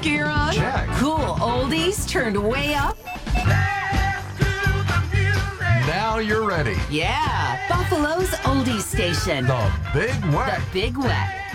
gear on? Check. Cool oldies turned way up? Now you're ready. Yeah, Buffalo's oldies station. The Big Wet. The Big Wet.